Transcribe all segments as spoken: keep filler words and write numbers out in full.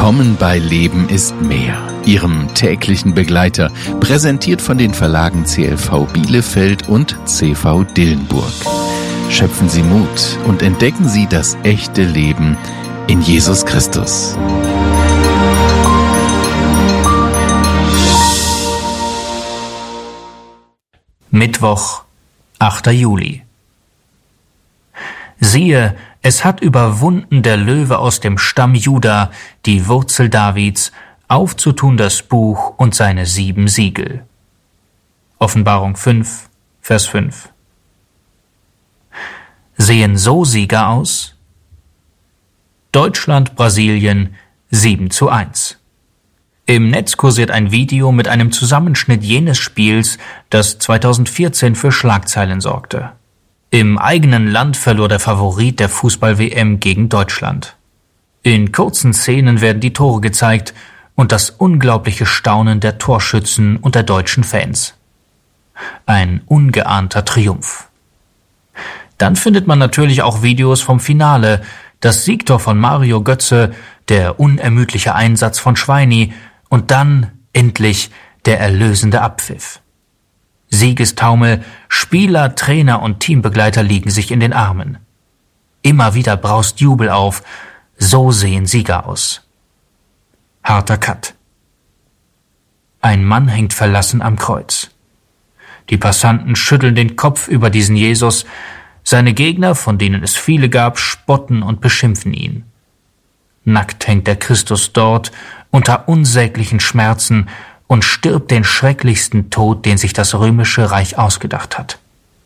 Willkommen bei Leben ist mehr, Ihrem täglichen Begleiter, präsentiert von den Verlagen C L V Bielefeld und C V Dillenburg. Schöpfen Sie Mut und entdecken Sie das echte Leben in Jesus Christus. Mittwoch, achter Juli. Siehe, es hat überwunden der Löwe aus dem Stamm Juda, die Wurzel Davids, aufzutun das Buch und seine sieben Siegel. Offenbarung fünf, Vers fünf. Sehen so Sieger aus? Deutschland, Brasilien, sieben zu eins. Im Netz kursiert ein Video mit einem Zusammenschnitt jenes Spiels, das zweitausendvierzehn für Schlagzeilen sorgte. Im eigenen Land verlor der Favorit der Fußball-W M gegen Deutschland. In kurzen Szenen werden die Tore gezeigt und das unglaubliche Staunen der Torschützen und der deutschen Fans. Ein ungeahnter Triumph. Dann findet man natürlich auch Videos vom Finale, das Siegtor von Mario Götze, der unermüdliche Einsatz von Schweini und dann endlich der erlösende Abpfiff. Siegestaumel, Spieler, Trainer und Teambegleiter liegen sich in den Armen. Immer wieder braust Jubel auf, so sehen Sieger aus. Harter Cut. Ein Mann hängt verlassen am Kreuz. Die Passanten schütteln den Kopf über diesen Jesus, seine Gegner, von denen es viele gab, spotten und beschimpfen ihn. Nackt hängt der Christus dort, unter unsäglichen Schmerzen, und stirbt den schrecklichsten Tod, den sich das römische Reich ausgedacht hat.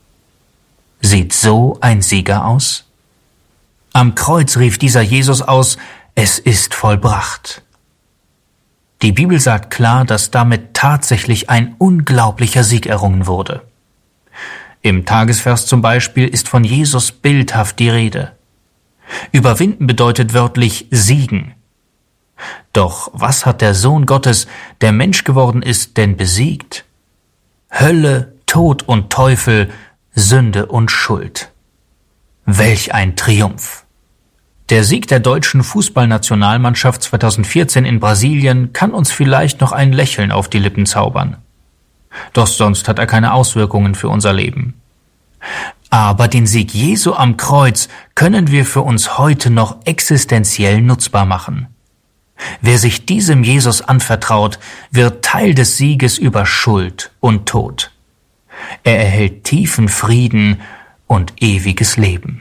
Sieht so ein Sieger aus? Am Kreuz rief dieser Jesus aus, es ist vollbracht. Die Bibel sagt klar, dass damit tatsächlich ein unglaublicher Sieg errungen wurde. Im Tagesvers zum Beispiel ist von Jesus bildhaft die Rede. Überwinden bedeutet wörtlich siegen. Doch was hat der Sohn Gottes, der Mensch geworden ist, denn besiegt? Hölle, Tod und Teufel, Sünde und Schuld. Welch ein Triumph! Der Sieg der deutschen Fußballnationalmannschaft zweitausendvierzehn in Brasilien kann uns vielleicht noch ein Lächeln auf die Lippen zaubern. Doch sonst hat er keine Auswirkungen für unser Leben. Aber den Sieg Jesu am Kreuz können wir für uns heute noch existenziell nutzbar machen. Wer sich diesem Jesus anvertraut, wird Teil des Sieges über Schuld und Tod. Er erhält tiefen Frieden und ewiges Leben.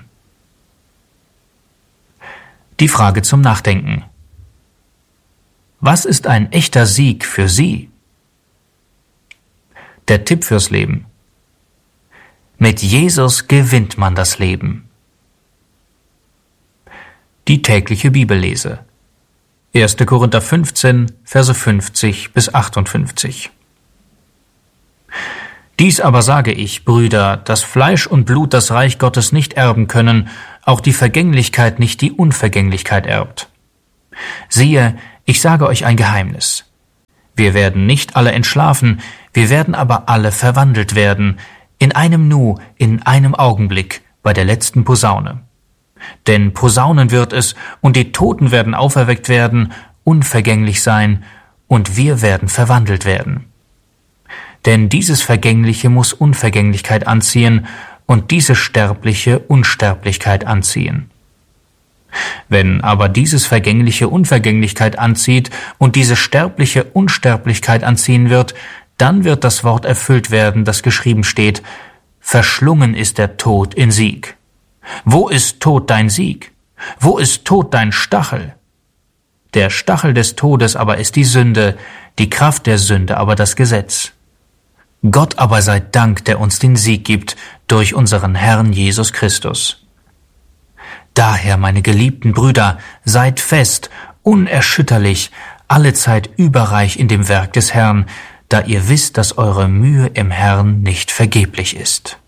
Die Frage zum Nachdenken. Was ist ein echter Sieg für Sie? Der Tipp fürs Leben. Mit Jesus gewinnt man das Leben. Die tägliche Bibellese. erster Korinther fünfzehn, Verse fünfzig bis achtundfünfzig. Dies aber sage ich, Brüder, dass Fleisch und Blut das Reich Gottes nicht erben können, auch die Vergänglichkeit nicht die Unvergänglichkeit erbt. Siehe, ich sage euch ein Geheimnis. Wir werden nicht alle entschlafen, wir werden aber alle verwandelt werden, in einem Nu, in einem Augenblick, bei der letzten Posaune. Denn posaunen wird es, und die Toten werden auferweckt werden, unvergänglich sein, und wir werden verwandelt werden. Denn dieses Vergängliche muss Unvergänglichkeit anziehen, und dieses Sterbliche Unsterblichkeit anziehen. Wenn aber dieses Vergängliche Unvergänglichkeit anzieht und diese Sterbliche Unsterblichkeit anziehen wird, dann wird das Wort erfüllt werden, das geschrieben steht, verschlungen ist der Tod in Sieg. Wo ist Tod dein Sieg? Wo ist Tod dein Stachel? Der Stachel des Todes aber ist die Sünde, die Kraft der Sünde aber das Gesetz. Gott aber sei Dank, der uns den Sieg gibt durch unseren Herrn Jesus Christus. Daher, meine geliebten Brüder, seid fest, unerschütterlich, allezeit überreich in dem Werk des Herrn, da ihr wisst, dass eure Mühe im Herrn nicht vergeblich ist.